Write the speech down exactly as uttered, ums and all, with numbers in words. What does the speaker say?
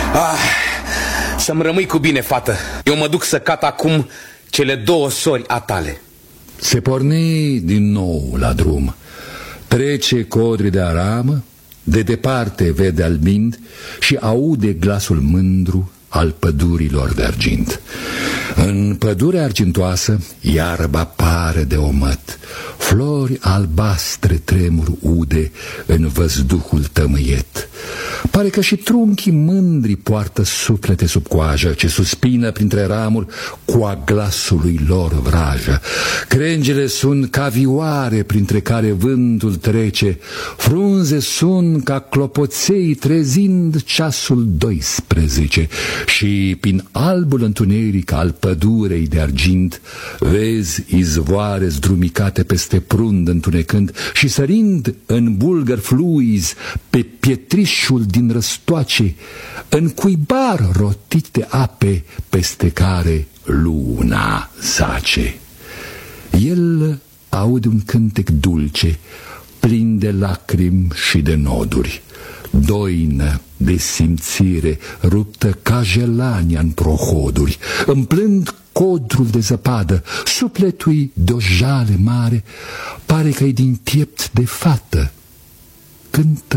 Ah, să-mi rămâi cu bine, fată. Eu mă duc să cat acum cele două sori a tale. Se porni din nou la drum. Trece codri de aramă, de departe vede albind și aude glasul mândru al pădurilor de argint. În pădurea argintoasă iarba pare de omăt, flori albastre tremur ude în văzduhul tămâiet. Pare că și trunchii mândri poartă suflete sub coajă, ce suspină printre ramuri cu a glasului lor vrajă. Crengile sunt ca vioare printre care vântul trece, frunze sunt ca clopoței trezind ceasul doisprezece. Și prin albul întuneric al pădurei de argint vezi izvoare zdrumicate peste prund întunecând și sărind în bulgări fluizi pe pietrișul din răstoace, în cuibar rotite ape peste care luna zace. El aude un cântec dulce, plin de lacrimi și de noduri, doină de simțire ruptă ca jelania în prohoduri, împlând codrul de zăpadă, sufletui de-o jale mare, pare că-i din piept de fată, cântă